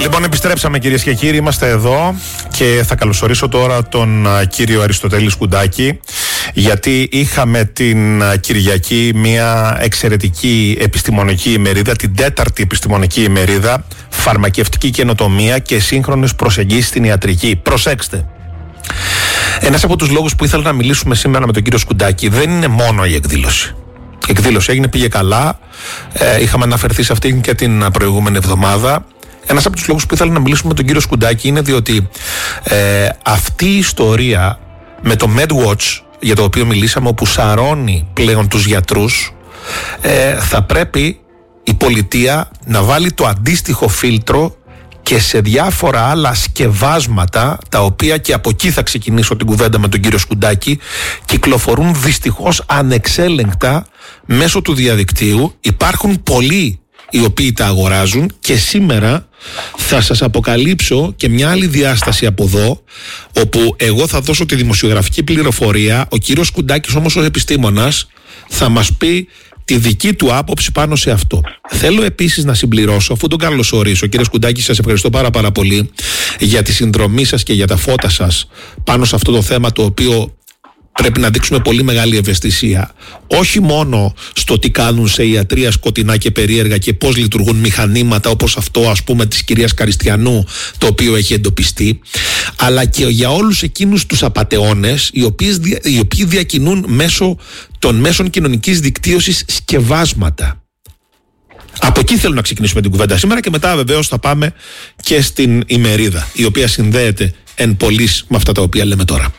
Λοιπόν, επιστρέψαμε κυρίες και κύριοι, είμαστε εδώ και θα καλωσορίσω τώρα τον κύριο Αριστοτέλη Σκουντάκη, γιατί είχαμε την Κυριακή μια εξαιρετική επιστημονική ημερίδα, την 4η επιστημονική ημερίδα, φαρμακευτική καινοτομία και σύγχρονες προσεγγίσεις στην ιατρική. Προσέξτε, ένας από τους λόγους που ήθελα να μιλήσουμε σήμερα με τον κύριο Σκουντάκη δεν είναι μόνο η εκδήλωση. Η εκδήλωση έγινε, πήγε καλά, είχαμε αναφερθεί σε αυτήν και την προηγούμενη εβδομάδα. Ένας από τους λόγους που ήθελα να μιλήσουμε με τον κύριο Σκουντάκη είναι διότι αυτή η ιστορία με το MedWatch, για το οποίο μιλήσαμε, όπου σαρώνει πλέον τους γιατρούς, θα πρέπει η πολιτεία να βάλει το αντίστοιχο φίλτρο και σε διάφορα άλλα σκευάσματα, τα οποία, και από εκεί θα ξεκινήσω την κουβέντα με τον κύριο Σκουντάκη, κυκλοφορούν δυστυχώς ανεξέλεγκτα μέσω του διαδικτύου. Υπάρχουν πολλοί οι οποίοι τα αγοράζουν και σήμερα θα σας αποκαλύψω και μια άλλη διάσταση από εδώ, όπου εγώ θα δώσω τη δημοσιογραφική πληροφορία, ο κύριος Σκουντάκης όμως ως επιστήμονας θα μας πει τη δική του άποψη πάνω σε αυτό. Θέλω επίσης να συμπληρώσω, αφού τον καλωσορίσω, κύριε Σκουντάκη, σας ευχαριστώ πάρα πολύ για τη συνδρομή σας και για τα φώτα σας πάνω σε αυτό το θέμα, το οποίο πρέπει να δείξουμε πολύ μεγάλη ευαισθησία. Όχι μόνο στο τι κάνουν σε ιατρία σκοτεινά και περίεργα και πώς λειτουργούν μηχανήματα όπως αυτό, ας πούμε, της κυρίας Καριστιανού, το οποίο έχει εντοπιστεί, αλλά και για όλους εκείνους τους απατεώνες οι οποίοι διακινούν μέσω των μέσων κοινωνικής δικτύωσης σκευάσματα. Από εκεί θέλω να ξεκινήσουμε την κουβέντα σήμερα και μετά βεβαίως θα πάμε και στην ημερίδα, η οποία συνδέεται εν πολλοίς με αυτά τα οποία λέμε τώρα.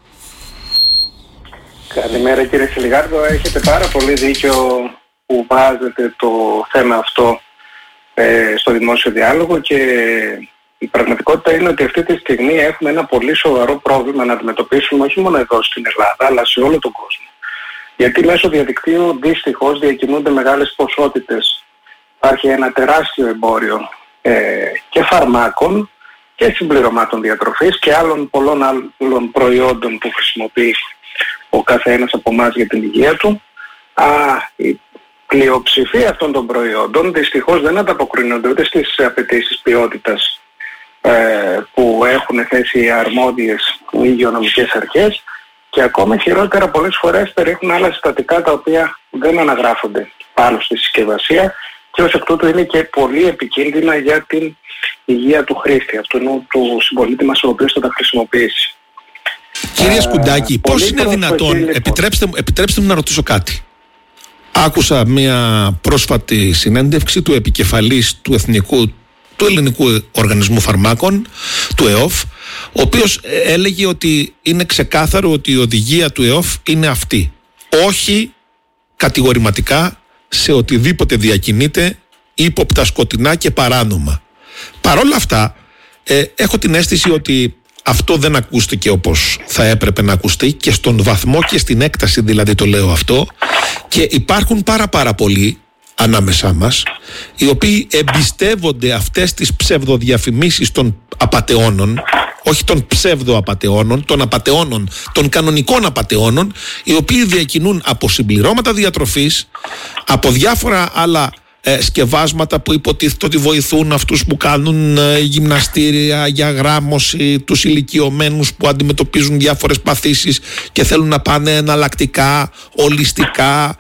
Καλημέρα κύριε Σιλιγάρδο, έχετε πάρα πολύ δίκιο που βάζετε το θέμα αυτό στο δημόσιο διάλογο, και η πραγματικότητα είναι ότι αυτή τη στιγμή έχουμε ένα πολύ σοβαρό πρόβλημα να αντιμετωπίσουμε, όχι μόνο εδώ στην Ελλάδα αλλά σε όλο τον κόσμο. Γιατί μέσω διαδικτύου δυστυχώς διακινούνται μεγάλες ποσότητες. Υπάρχει ένα τεράστιο εμπόριο και φαρμάκων και συμπληρωμάτων διατροφής και άλλων πολλών άλλων προϊόντων που χρησιμοποιεί ο καθένας από εμάς για την υγεία του. Η πλειοψηφία αυτών των προϊόντων δυστυχώς δεν ανταποκρίνονται ούτε στις απαιτήσεις ποιότητας που έχουν θέσει οι αρμόδιες υγειονομικές αρχές, και ακόμα χειρότερα πολλές φορές περιέχουν άλλα συστατικά τα οποία δεν αναγράφονται πάνω στη συσκευασία και ως εκ τούτου είναι και πολύ επικίνδυνα για την υγεία του χρήστη, αυτού του συμπολίτη μας ο οποίος θα τα χρησιμοποιήσει. Κύριε Σκουντάκη, πώς είναι δυνατόν, επιτρέψτε μου να ρωτήσω κάτι. Άκουσα μια πρόσφατη συνέντευξη του επικεφαλής του Ελληνικού Οργανισμού Φαρμάκων, του ΕΟΦ, ο οποίος έλεγε ότι είναι ξεκάθαρο ότι η οδηγία του ΕΟΦ είναι αυτή. Όχι κατηγορηματικά σε οτιδήποτε διακινείται ύποπτα, σκοτεινά και παράνομα. Παρ' όλα αυτά, έχω την αίσθηση ότι αυτό δεν ακούστηκε όπως θα έπρεπε να ακουστεί, και στον βαθμό και στην έκταση δηλαδή το λέω αυτό, και υπάρχουν πάρα πολλοί ανάμεσά μας οι οποίοι εμπιστεύονται αυτές τις ψευδοδιαφημίσεις των απατεώνων, όχι των ψευδοαπατεώνων, των απατεώνων, των κανονικών απατεώνων, οι οποίοι διακινούν από συμπληρώματα διατροφής, από διάφορα άλλα σκευάσματα που υποτίθεται ότι βοηθούν αυτούς που κάνουν γυμναστήρια για γράμμωση, τους ηλικιωμένους που αντιμετωπίζουν διάφορες παθήσεις και θέλουν να πάνε εναλλακτικά, ολιστικά,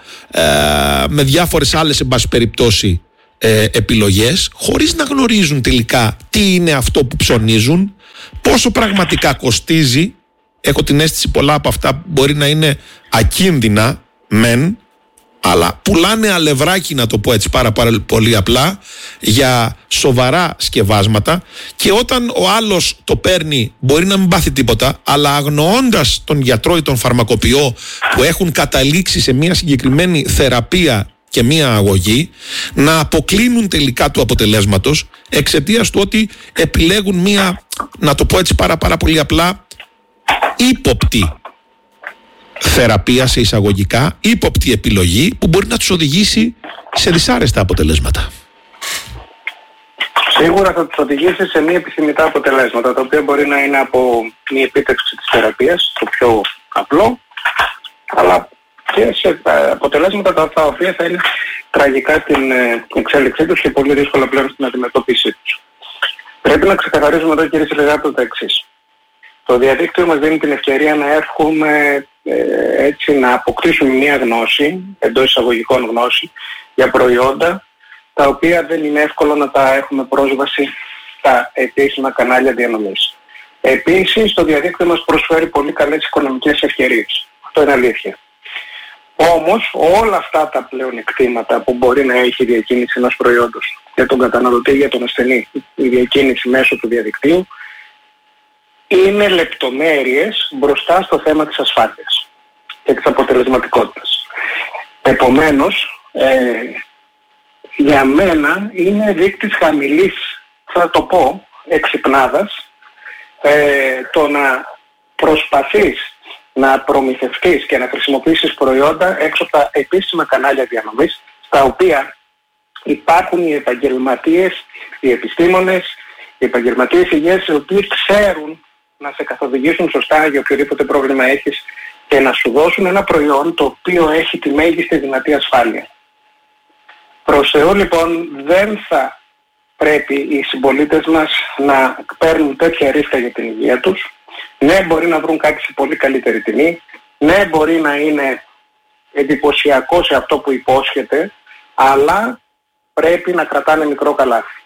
με διάφορες άλλες εν πάση περιπτώσει επιλογές, χωρίς να γνωρίζουν τελικά τι είναι αυτό που ψωνίζουν, πόσο πραγματικά κοστίζει. Έχω την αίσθηση πολλά από αυτά μπορεί να είναι ακίνδυνα μεν, αλλά πουλάνε αλευράκι, να το πω έτσι πάρα πολύ απλά, για σοβαρά σκευάσματα, και όταν ο άλλος το παίρνει μπορεί να μην πάθει τίποτα, αλλά αγνοώντας τον γιατρό ή τον φαρμακοποιό που έχουν καταλήξει σε μια συγκεκριμένη θεραπεία και μια αγωγή, να αποκλίνουν τελικά του αποτελέσματος εξαιτίας του ότι επιλέγουν μια, να το πω έτσι πάρα πολύ απλά, ύποπτη θεραπεία σε εισαγωγικά, ύποπτη επιλογή που μπορεί να τους οδηγήσει σε δυσάρεστα αποτελέσματα. Σίγουρα θα τους οδηγήσει σε μη επιθυμητά αποτελέσματα, τα οποία μπορεί να είναι από μη επίτευξη της θεραπείας, το πιο απλό, αλλά και σε αποτελέσματα τα οποία θα είναι τραγικά στην εξέλιξή τους και πολύ δύσκολα πλέον στην αντιμετώπιση τους. Πρέπει να ξεκαθαρίσουμε εδώ, κύριε Σιλιγάρδο, το εξής. Το διαδίκτυο μας δίνει την ευκαιρία να έρχομαι έτσι να αποκτήσουμε μια γνώση, εντός εισαγωγικών γνώση, για προϊόντα τα οποία δεν είναι εύκολο να τα έχουμε πρόσβαση στα επίσημα κανάλια διανομής. Επίσης, το διαδίκτυο μας προσφέρει πολύ καλές οικονομικές ευκαιρίες. Αυτό είναι αλήθεια. Όμως, όλα αυτά τα πλεονεκτήματα που μπορεί να έχει η διακίνηση ενός προϊόντος για τον καταναλωτή, για τον ασθενή, η διακίνηση μέσω του διαδικτύου, είναι λεπτομέρειες μπροστά στο θέμα της ασφάλειας και της αποτελεσματικότητας. Επομένως, για μένα είναι δείκτης χαμηλής, θα το πω, εξυπνάδας, το να προσπαθείς να προμηθευτείς και να χρησιμοποιήσεις προϊόντα έξω από τα επίσημα κανάλια διανομής, στα οποία υπάρχουν οι επαγγελματίες, οι επιστήμονες, οι επαγγελματίες υγείας, οι οποίοι ξέρουν να σε καθοδηγήσουν σωστά για οποιοδήποτε πρόβλημα έχεις και να σου δώσουν ένα προϊόν το οποίο έχει τη μέγιστη δυνατή ασφάλεια. Προς Θεού, λοιπόν, δεν θα πρέπει οι συμπολίτες μας να παίρνουν τέτοια ρίσκα για την υγεία τους. Ναι, μπορεί να βρουν κάτι σε πολύ καλύτερη τιμή. Ναι, μπορεί να είναι εντυπωσιακό σε αυτό που υπόσχεται, αλλά πρέπει να κρατάνε μικρό καλάθι.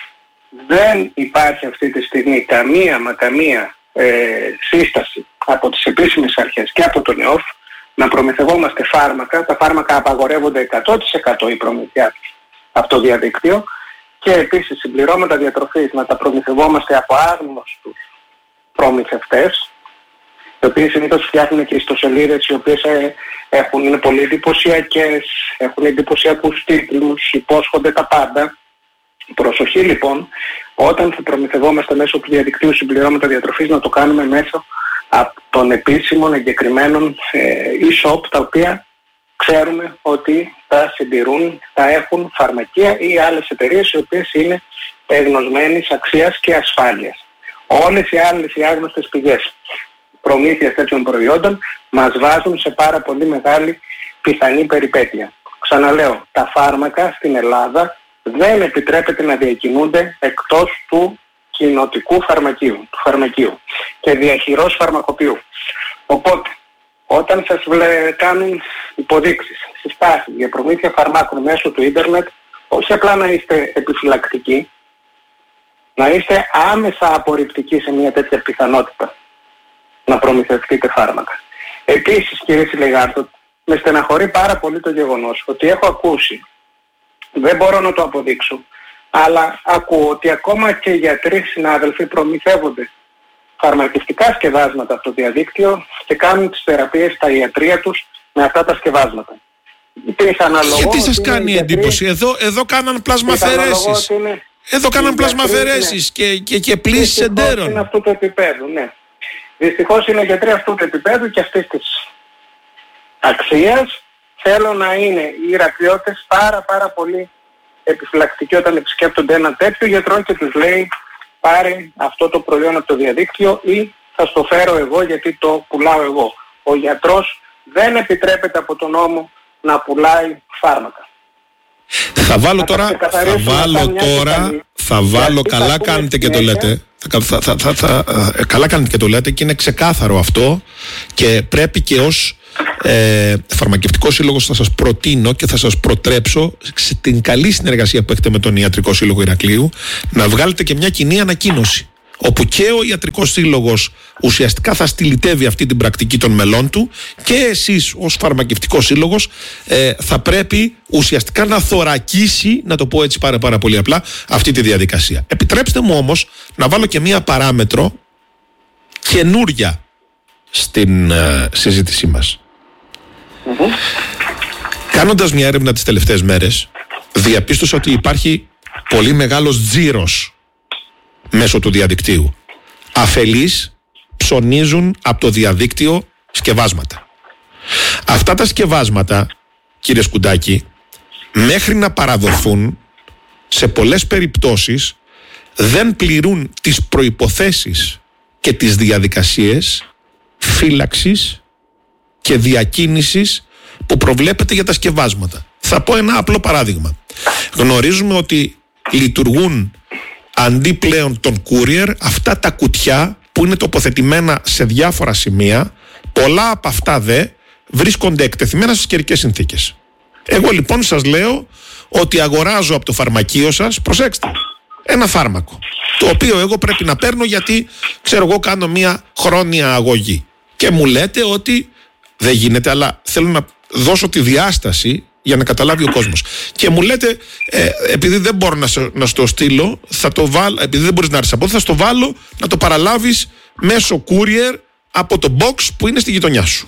Δεν υπάρχει αυτή τη στιγμή καμία σύσταση από τις επίσημες αρχές και από τον ΕΟΦ να προμηθευόμαστε φάρμακα. Τα φάρμακα απαγορεύονται 100% η προμηθειά τους από το διαδίκτυο, και επίσης συμπληρώματα διατροφής να τα προμηθευόμαστε από άγνωστους προμηθευτές, οι οποίοι συνήθως φτιάχνουν και ιστοσελίδες οι οποίες είναι πολύ εντυπωσιακές, έχουν εντυπωσιακούς τίτλους, υπόσχονται τα πάντα. Προσοχή, λοιπόν, όταν θα προμηθευόμαστε μέσω του διαδικτύου συμπληρώματα διατροφής, να το κάνουμε μέσω από των επίσημων εγκεκριμένων e-shop, τα οποία ξέρουμε ότι θα συντηρούν, θα έχουν φαρμακεία ή άλλες εταιρείες οι οποίες είναι εγνωσμένης αξίας και ασφάλειας. Όλες οι άλλες οι άγνωστες πηγές προμήθειας τέτοιων προϊόντων μας βάζουν σε πάρα πολύ μεγάλη πιθανή περιπέτεια. Ξαναλέω, τα φάρμακα στην Ελλάδα δεν επιτρέπεται να διακινούνται εκτός του κοινοτικού φαρμακείου και διαχειρός φαρμακοποιού. Οπότε, όταν σας κάνουν υποδείξεις, συστάσεις για προμήθεια φαρμάκων μέσω του ίντερνετ, όχι απλά να είστε επιφυλακτικοί, να είστε άμεσα απορριπτικοί σε μια τέτοια πιθανότητα να προμηθευτείτε φάρμακα. Επίσης, κύριε Σιλιγάρδο, με στεναχωρεί πάρα πολύ το γεγονός ότι έχω ακούσει, δεν μπορώ να το αποδείξω, αλλά ακούω ότι ακόμα και γιατροί συνάδελφοι προμηθεύονται φαρμακευτικά σκευάσματα από το διαδίκτυο και κάνουν τις θεραπείες στα ιατρεία τους με αυτά τα σκευάσματα. Γιατί σας κάνει εντύπωση? Εδώ κάναν πλασμαφαιρέσεις. Εδώ κάναν πλασμαφαιρέσεις και πλήσεις εντέρων. Είναι αυτού του επίπεδου, ναι. Δυστυχώς είναι γιατροί αυτού του επίπεδου και αυτής της αξίας. Θέλω να είναι οι Ηρακλειώτες πάρα πολύ επιφυλακτικοί όταν επισκέπτονται ένα τέτοιο γιατρό και τους λέει πάρε αυτό το προϊόν από το διαδίκτυο ή θα στο φέρω εγώ γιατί το πουλάω εγώ. Ο γιατρός δεν επιτρέπεται από τον νόμο να πουλάει φάρμακα. Θα βάλω, καλά κάνετε και το λέτε. Καλά κάνετε και το λέτε και είναι ξεκάθαρο αυτό, και πρέπει και ως φαρμακευτικό σύλλογος θα σας προτείνω και θα σας προτρέψω στην καλή συνεργασία που έχετε με τον Ιατρικό Σύλλογο Ηρακλείου να βγάλετε και μια κοινή ανακοίνωση, όπου και ο Ιατρικός Σύλλογος ουσιαστικά θα στυλιτεύει αυτή την πρακτική των μελών του, και εσείς ως φαρμακευτικός σύλλογος θα πρέπει ουσιαστικά να θωρακίσει, να το πω έτσι πάρα πολύ απλά, αυτή τη διαδικασία. Επιτρέψτε μου όμως να βάλω και μία παράμετρο καινούρια στην συζήτησή μας. Κάνοντας μια έρευνα τις τελευταίες μέρες, διαπίστωσα ότι υπάρχει πολύ μεγάλος τζίρος μέσω του διαδικτύου. Αφελείς ψωνίζουν από το διαδίκτυο σκευάσματα. Αυτά τα σκευάσματα, κύριε Σκουντάκη, μέχρι να παραδοθούν, σε πολλές περιπτώσεις δεν πληρούν τις προϋποθέσεις και τις διαδικασίες φύλαξης και διακίνησης που προβλέπεται για τα σκευάσματα. Θα πω ένα απλό παράδειγμα. Γνωρίζουμε ότι λειτουργούν αντί πλέον των courier, αυτά τα κουτιά που είναι τοποθετημένα σε διάφορα σημεία, πολλά από αυτά βρίσκονται εκτεθειμένα στις καιρικές συνθήκες. Εγώ λοιπόν σας λέω ότι αγοράζω από το φαρμακείο σας, προσέξτε, ένα φάρμακο, το οποίο εγώ πρέπει να παίρνω γιατί, ξέρω εγώ, κάνω μια χρόνια αγωγή. Και μου λέτε ότι δεν γίνεται, αλλά θέλω να δώσω τη διάσταση για να καταλάβει ο κόσμος. Και μου λέτε, επειδή δεν μπορώ να στο στείλω, θα το βάλω, επειδή δεν μπορείς να έρθεις από εδώ, θα στο βάλω να το παραλάβεις μέσω courier από το box που είναι στη γειτονιά σου.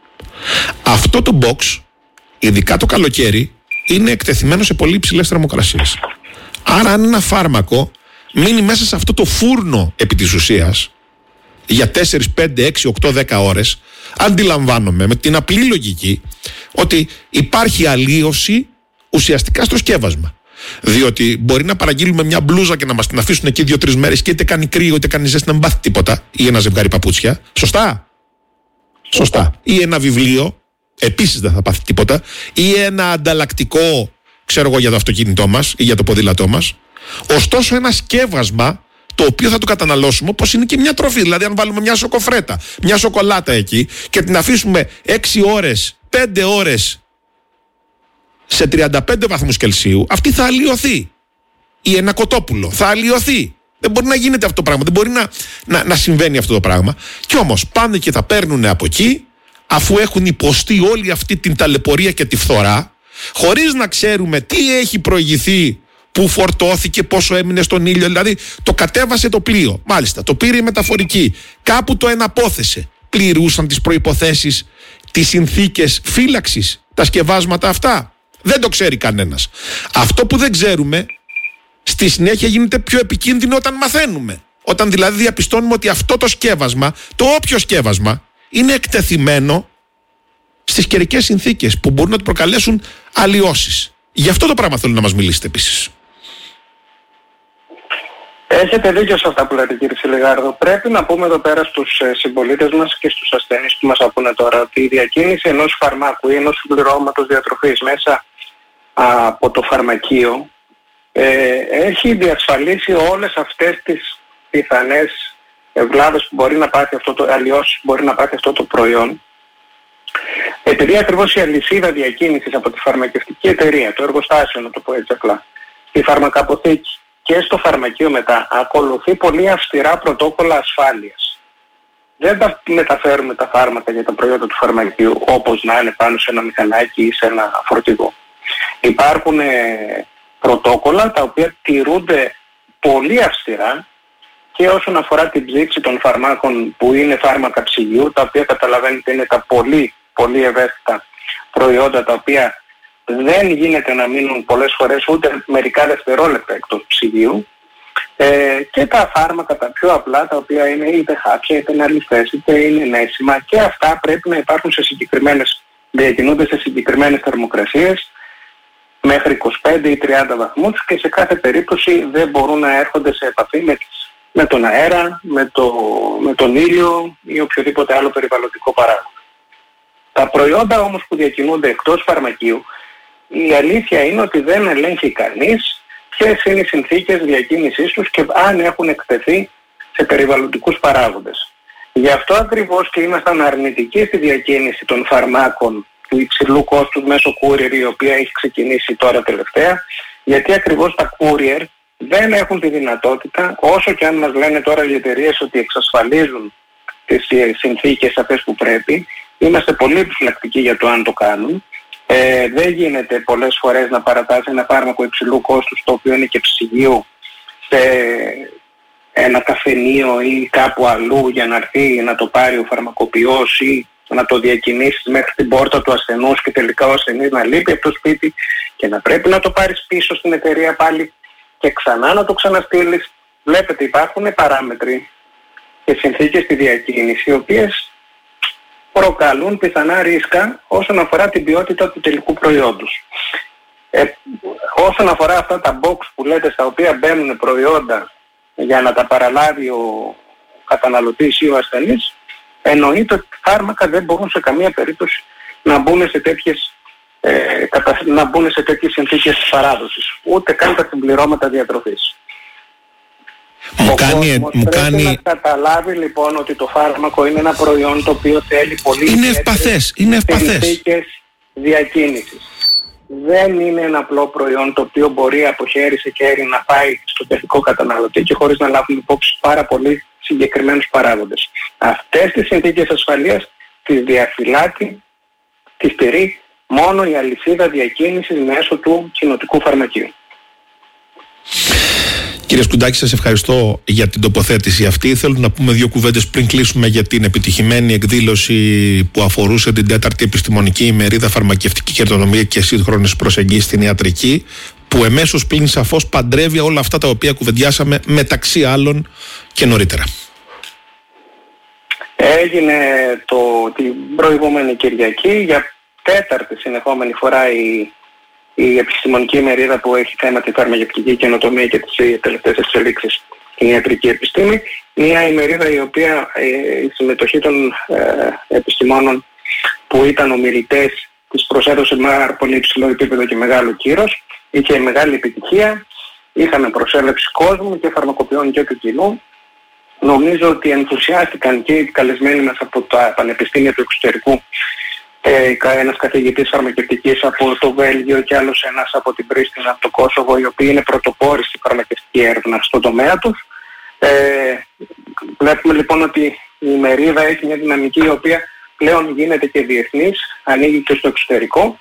Αυτό το box, ειδικά το καλοκαίρι, είναι εκτεθειμένο σε πολύ υψηλές θερμοκρασίες. Άρα αν ένα φάρμακο μείνει μέσα σε αυτό το φούρνο επί της ουσίας για 4, 5, 6, 8, 10 ώρες, αντιλαμβάνομαι με την απλή λογική ότι υπάρχει αλλίωση ουσιαστικά στο σκεύασμα. Διότι μπορεί να παραγγείλουμε μια μπλούζα και να μας την αφήσουν εκεί 2-3 μέρες και είτε κάνει κρύο είτε κάνει ζέστη να μην πάθει τίποτα, ή ένα ζευγάρι παπούτσια. Σωστά. Ή ένα βιβλίο, επίσης δεν θα πάθει τίποτα, ή ένα ανταλλακτικό, ξέρω εγώ, για το αυτοκίνητό μας ή για το ποδήλατό μας. Ωστόσο ένα σκεύασμα το οποίο θα το καταναλώσουμε όπως είναι και μια τροφή. Δηλαδή αν βάλουμε μια σοκοφρέτα, μια σοκολάτα εκεί και την αφήσουμε 6 ώρες, 5 ώρες σε 35 βαθμούς Κελσίου, αυτή θα αλλοιωθεί. Ή ένα κοτόπουλο θα αλλοιωθεί. Δεν μπορεί να γίνεται αυτό το πράγμα, δεν μπορεί να συμβαίνει αυτό το πράγμα. Κι όμως πάνε και θα παίρνουν από εκεί, αφού έχουν υποστεί όλη αυτή την ταλαιπωρία και τη φθορά, χωρίς να ξέρουμε τι έχει προηγηθεί, που φορτώθηκε, πόσο έμεινε στον ήλιο. Δηλαδή το κατέβασε το πλοίο, μάλιστα, το πήρε η μεταφορική, κάπου το εναπόθεσε. Πληρούσαν τις προϋποθέσεις, τις συνθήκες φύλαξης, τα σκευάσματα αυτά? Δεν το ξέρει κανένας. Αυτό που δεν ξέρουμε, στη συνέχεια γίνεται πιο επικίνδυνο όταν μαθαίνουμε. Όταν δηλαδή διαπιστώνουμε ότι αυτό το σκεύασμα, το όποιο σκεύασμα, είναι εκτεθειμένο στις καιρικές συνθήκες που μπορούν να του προκαλέσουν αλλοιώσεις. Γι' αυτό το πράγμα θέλω να μας μιλήσετε επίσης. Έχετε δίκιο σε αυτά που λέτε, κύριε Σιλιγάρδο. Πρέπει να πούμε εδώ πέρα στους συμπολίτες μας και στους ασθενείς που μας ακούνε τώρα ότι η διακίνηση ενός φαρμάκου ή ενός συμπληρώματος διατροφής μέσα από το φαρμακείο έχει διασφαλίσει όλες αυτές τις πιθανές ευλάβες που μπορεί να πάθει αλλοιώσεις που μπορεί να πάθει αυτό το προϊόν, επειδή ακριβώς η αλυσίδα διακίνησης από τη φαρμακευτική εταιρεία, το εργοστάσιο, να το πω έτσι απλά, η φαρμακαποθήκη και στο φαρμακείο μετά, ακολουθεί πολύ αυστηρά πρωτόκολλα ασφάλειας. Δεν τα μεταφέρουμε τα φάρμακα για τα προϊόντα του φαρμακείου όπως να είναι πάνω σε ένα μηχανάκι ή σε ένα φορτηγό. Υπάρχουν πρωτόκολλα τα οποία τηρούνται πολύ αυστηρά και όσον αφορά την ψήξη των φαρμάκων που είναι φάρμακα ψυγείου, τα οποία καταλαβαίνετε είναι τα πολύ πολύ ευαίσθητα προϊόντα, τα οποία δεν γίνεται να μείνουν πολλές φορές ούτε μερικά δευτερόλεπτα εκτός ψυγείου, και τα φάρμακα τα πιο απλά, τα οποία είναι είτε χάπια είτε ναλυφές είτε είναι νέσιμα, και αυτά πρέπει να υπάρχουν διακινούνται σε συγκεκριμένες θερμοκρασίες μέχρι 25 ή 30 βαθμούς και σε κάθε περίπτωση δεν μπορούν να έρχονται σε επαφή με τον αέρα, με τον ήλιο ή οποιοδήποτε άλλο περιβαλλοντικό παράγοντα. Τα προϊόντα όμως που διακινούνται εκτός φαρμακείου, η αλήθεια είναι ότι δεν ελέγχει κανείς ποιες είναι οι συνθήκες διακίνησής τους και αν έχουν εκτεθεί σε περιβαλλοντικούς παράγοντες. Γι' αυτό ακριβώς και ήμασταν αρνητικοί στη διακίνηση των φαρμάκων του υψηλού κόστους μέσω courier, η οποία έχει ξεκινήσει τώρα τελευταία, γιατί ακριβώς τα courier δεν έχουν τη δυνατότητα, όσο και αν μας λένε τώρα οι εταιρείες ότι εξασφαλίζουν τις συνθήκες αυτές που πρέπει, είμαστε πολύ επιφυλακτικοί για το αν το κάνουν. Δεν γίνεται πολλές φορές να παρατάσει ένα φάρμακο υψηλού κόστους, το οποίο είναι και ψυγείο, σε ένα καφενείο ή κάπου αλλού για να έρθει να το πάρει ο φαρμακοποιός ή να το διακινήσει μέχρι την πόρτα του ασθενούς και τελικά ο ασθενής να λείπει από το σπίτι και να πρέπει να το πάρεις πίσω στην εταιρεία πάλι και ξανά να το ξαναστείλεις. Βλέπετε, υπάρχουν παράμετροι και συνθήκες στη διακίνηση, οι οποίες προκαλούν πιθανά ρίσκα όσον αφορά την ποιότητα του τελικού προϊόντος. Όσον αφορά αυτά τα box που λέτε, στα οποία μπαίνουν προϊόντα για να τα παραλάβει ο καταναλωτής ή ο ασθενής, εννοείται ότι φάρμακα δεν μπορούν σε καμία περίπτωση να μπουν σε τέτοιες συνθήκες παράδοσης, ούτε καν τα συμπληρώματα διατροφής. Πρέπει να καταλάβει λοιπόν ότι το φάρμακο είναι ένα προϊόν το οποίο θέλει πολύ συνθήκες διακίνησης. Δεν είναι ένα απλό προϊόν το οποίο μπορεί από χέρι σε χέρι να πάει στο τελικό καταναλωτή και χωρίς να λάβουμε υπόψη πάρα πολύ συγκεκριμένους παράγοντες. Αυτές τις συνθήκες ασφαλείας τις διαφυλάττει, τις τηρεί μόνο η αλυσίδα διακίνησης μέσω του κοινοτικού φαρμακείου. Κύριε Σκουντάκη, σας ευχαριστώ για την τοποθέτηση αυτή. Θέλω να πούμε δύο κουβέντες πριν κλείσουμε για την επιτυχημένη εκδήλωση που αφορούσε την 4η Επιστημονική ημερίδα Φαρμακευτική Καινοτομία και Σύγχρονες Προσεγγίσεις στην Ιατρική, που εμέσως πλην σαφώς παντρεύει όλα αυτά τα οποία κουβεντιάσαμε μεταξύ άλλων και νωρίτερα. Έγινε την προηγούμενη Κυριακή για 4η συνεχόμενη φορά η επιστημονική ημερίδα που έχει θέμα τη φαρμακευτική καινοτομία και τις τελευταίες εξελίξεις στην ιατρική επιστήμη. Μια ημερίδα η οποία η συμμετοχή των επιστημόνων που ήταν ομιλητές της προσέδωσε με πάρα πολύ υψηλό επίπεδο και μεγάλο κύρος. Είχε μεγάλη επιτυχία. Είχαμε προσέλευση κόσμου και φαρμακοποιών και του κοινού. Νομίζω ότι ενθουσιάστηκαν και οι καλεσμένοι μας από τα πανεπιστήμια του εξωτερικού, ένας καθηγητής φαρμακευτικής από το Βέλγιο και άλλος ένας από την Πρίστινα, από το Κόσοβο, οι οποίοι είναι πρωτοπόροι στη φαρμακευτική έρευνα στον τομέα τους. Βλέπουμε λοιπόν ότι η ημερίδα έχει μια δυναμική η οποία πλέον γίνεται και διεθνής, ανοίγει και στο εξωτερικό.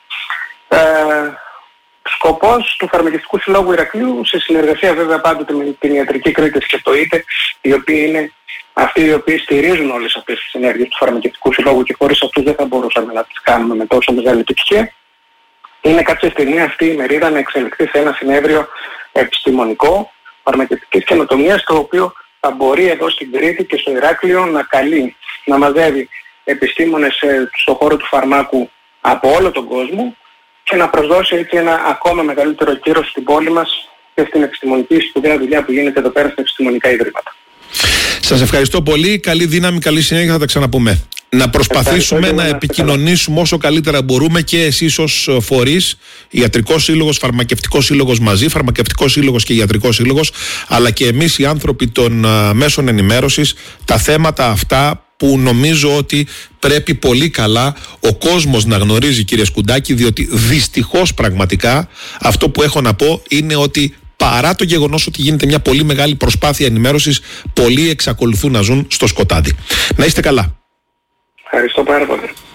Σκοπός του Φαρμακευτικού Συλλόγου Ηρακλείου, σε συνεργασία βέβαια πάντοτε με την Ιατρική Κρήτης και το ΙΤΕ, οι οποίοι είναι αυτοί οι οποίοι στηρίζουν όλες αυτές τις ενέργειες του Φαρμακευτικού Συλλόγου και χωρίς αυτούς δεν θα μπορούσαμε να τις κάνουμε με τόσο μεγάλη επιτυχία, είναι κάποια στιγμή αυτή η ημερίδα να εξελιχθεί σε ένα συνέδριο επιστημονικό φαρμακευτικής καινοτομίας, το οποίο θα μπορεί εδώ στην Κρήτη και στο Ηράκλειο να καλεί, να μαζεύει επιστήμονες στον χώρο του φαρμάκου από όλο τον κόσμο και να προσδώσει έτσι ένα ακόμα μεγαλύτερο κύρος στην πόλη μας και στην επιστημονική σπουδαία δουλειά που γίνεται εδώ πέρα στα επιστημονικά ιδρύματα. Σας ευχαριστώ πολύ. Καλή δύναμη, καλή συνέχεια, θα τα ξαναπούμε. Να προσπαθήσουμε να επικοινωνήσουμε όσο καλύτερα μπορούμε και εσείς ως φορείς, Ιατρικός Σύλλογος, Φαρμακευτικός Σύλλογος μαζί, Φαρμακευτικός Σύλλογος και Ιατρικός Σύλλογος, αλλά και εμείς οι άνθρωποι των μέσων ενημέρωσης, τα θέματα αυτά που νομίζω ότι πρέπει πολύ καλά ο κόσμος να γνωρίζει, κύριε Σκουντάκη, διότι δυστυχώς πραγματικά αυτό που έχω να πω είναι ότι παρά το γεγονός ότι γίνεται μια πολύ μεγάλη προσπάθεια ενημέρωσης, πολλοί εξακολουθούν να ζουν στο σκοτάδι. Να είστε καλά. Ευχαριστώ πάρα πολύ.